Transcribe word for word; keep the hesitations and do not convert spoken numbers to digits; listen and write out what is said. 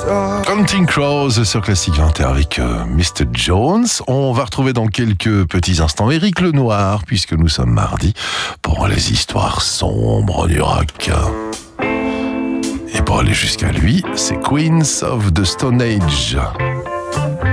Counting Crows sur Classique vingt et un avec euh, mister Jones. On va retrouver dans quelques petits instants Éric Lenoir, puisque nous sommes mardi, pour les histoires sombres du rock. Et pour aller jusqu'à lui, c'est Queens of the Stone Age.